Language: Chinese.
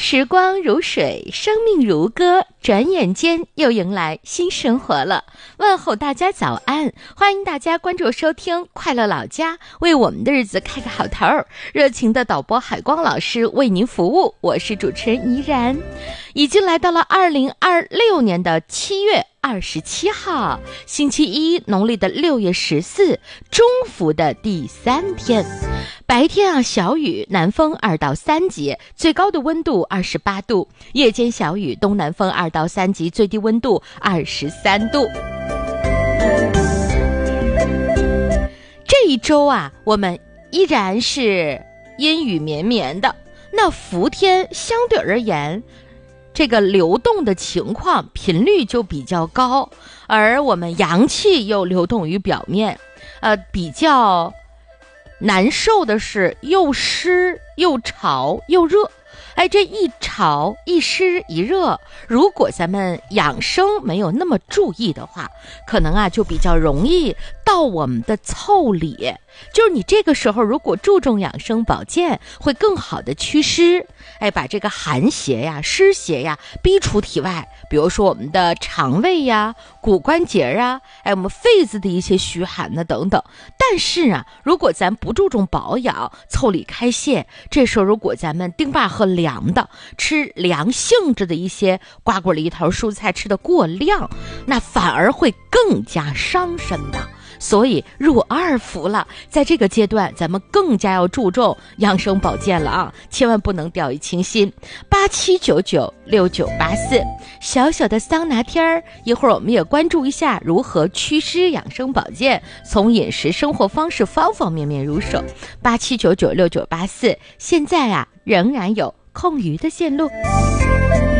时光如水，生命如歌，转眼间又迎来新生活了。问候大家早安，欢迎大家关注收听快乐老家，为我们的日子开个好头。热情的导播海光老师为您服务，我是主持人怡然。已经来到了2026年的7月27号，星期一，农历的6月14，中伏的第3天。白天小雨，南风2到3级，最高的温度28度；夜间小雨，东南风2到3级，最低温度23度。这一周我们依然是阴雨绵绵的。那伏天相对而言，这个流动的情况频率就比较高，而我们阳气又流动于表面，比较难受的是又湿又潮又热。这一潮一湿一热，如果咱们养生没有那么注意的话，可能就比较容易到我们的腠理。就是你这个时候如果注重养生保健，会更好的祛湿，把这个寒邪湿邪逼出体外。比如说我们的肠胃骨关节我们肺子的一些虚寒等等。但是如果咱不注重保养，腠理开泄，这时候如果咱们丁霸喝凉的，吃凉性质的一些瓜果梨头蔬菜吃的过量，那反而会更加伤身的。所以入2伏了，在这个阶段咱们更加要注重养生保健了千万不能掉以轻心。87996984，小小的桑拿天儿，一会儿我们也关注一下如何祛湿养生保健，从饮食生活方式方方面面入手。87996984，现在仍然有空余的线路。